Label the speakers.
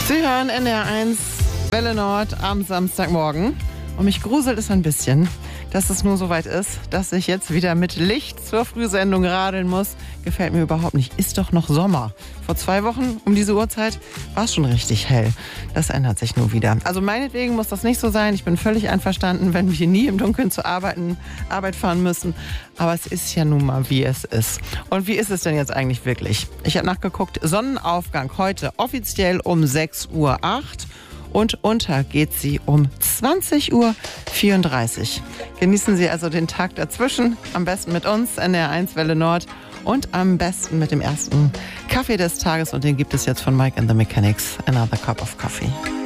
Speaker 1: Sie hören NDR1 Welle Nord am Samstagmorgen. Und mich gruselt es ein bisschen, dass es nur so weit ist, dass ich jetzt wieder mit Licht zur Frühsendung radeln muss. Gefällt mir überhaupt nicht. Ist doch noch Sommer. Vor 2 Wochen um diese Uhrzeit war es schon richtig hell. Das ändert sich nur wieder. Also meinetwegen muss das nicht so sein. Ich bin völlig einverstanden, wenn wir nie im Dunkeln zur Arbeit fahren müssen. Aber es ist ja nun mal, wie es ist. Und wie ist es denn jetzt eigentlich wirklich? Ich habe nachgeguckt. Sonnenaufgang heute offiziell um 6:08 Uhr. Und unter geht sie um 20:34 Uhr. Genießen Sie also den Tag dazwischen. Am besten mit uns, NDR1 Welle Nord. Und am besten mit dem ersten Kaffee des Tages. Und den gibt es jetzt von Mike and the Mechanics. Another Cup of Coffee.